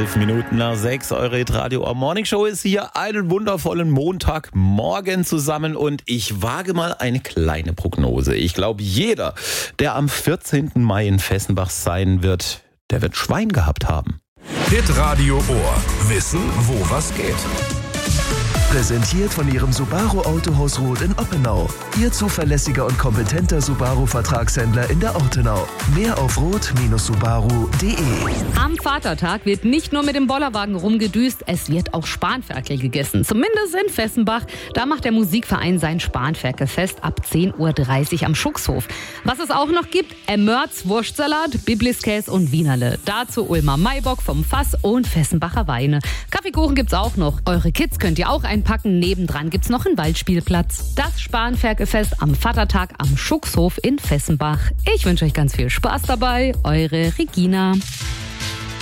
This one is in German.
6:11, eure Hitradio Morning Show ist hier. Einen wundervollen Montagmorgen zusammen und ich wage mal eine kleine Prognose. Ich glaube, jeder, der am 14. Mai in Fessenbach sein wird, der wird Schwein gehabt haben. Hitradio Ohr. Wissen, wo was geht. Präsentiert von Ihrem Subaru Autohaus Roth in Oppenau. Ihr zuverlässiger und kompetenter Subaru-Vertragshändler in der Ortenau. Mehr auf roth-subaru.de. Am Vatertag wird nicht nur mit dem Bollerwagen rumgedüst, es wird auch Spanferkel gegessen. Zumindest in Fessenbach. Da macht der Musikverein sein Spanferkelfest ab 10:30 Uhr am Schuckshof. Was es auch noch gibt, Mörz, Wurstsalat, Bibliskäse und Wienerle. Dazu Ulmer Maibock vom Fass und Fessenbacher Weine. Kaffeekuchen gibt's auch noch. Eure Kids könnt ihr auch einpacken. Nebendran gibt's noch einen Waldspielplatz. Das Spanferkelfest am Vatertag am Schuckshof in Fessenbach. Ich wünsche euch ganz viel Spaß dabei. Eure Regina.